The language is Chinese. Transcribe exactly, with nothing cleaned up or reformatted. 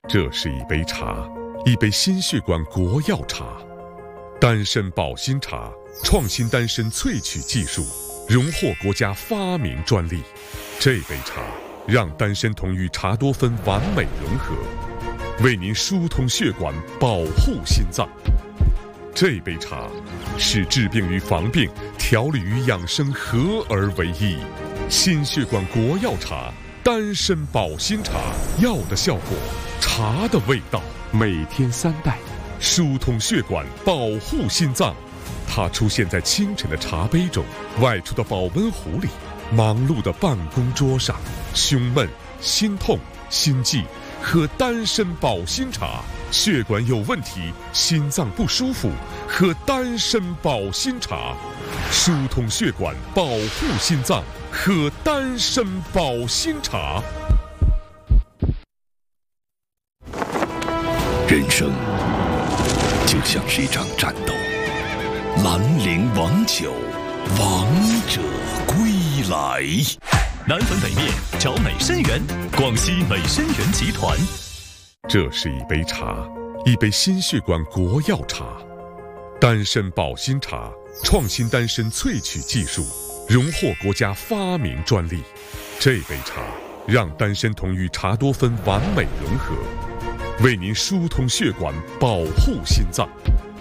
这是一杯茶，一杯心血管国药茶，丹参保心茶，创新丹参萃取技术，荣获国家发明专利。这杯茶让丹参酮与茶多酚完美融合，为您疏通血管，保护心脏。这杯茶是治病与防病、调理与养生合而为一。心血管国药茶，丹参保心茶，药的效果，茶的味道，每天三袋，疏通血管，保护心脏。它出现在清晨的茶杯中，外出的保温壶里，忙碌的办公桌上。胸闷、心痛、心悸，喝丹参保心茶；血管有问题，心脏不舒服，喝丹参保心茶。疏通血管，保护心脏，喝丹参保心茶。 人生就像是一场战斗，兰陵王酒，王者归来。 南汾北面找美参园，广西美参园集团。 这是一杯茶，一杯心血管国药茶，丹参保心茶，创新丹参萃取技术，荣获国家发明专利。这杯茶让丹参酮与茶多酚完美融合，为您疏通血管，保护心脏。